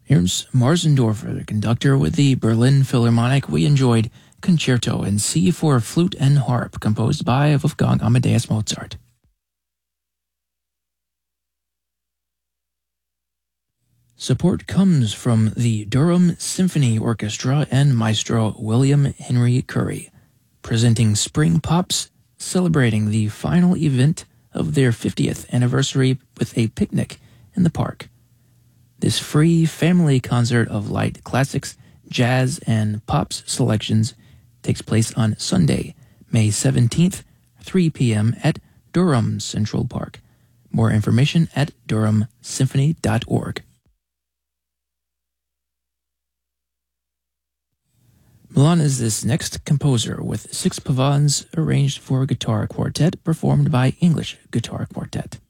Ernst Marzendorfer, the conductor with the Berlin Philharmonic. We enjoyed Concerto in C for Flute and Harp, composed by Wolfgang Amadeus Mozart. Support comes from the Durham Symphony Orchestra and Maestro William Henry Curry, presenting Spring Pops, celebrating the final event of their 50th anniversary with a picnic in the park. This free family concert of light classics, jazz, and pops selections takes place on Sunday, May 17th, 3 p.m. at Durham Central Park. More information at durhamsymphony.org. Milan is this next composer with 6 pavans arranged for guitar quartet performed by English Guitar Quartet.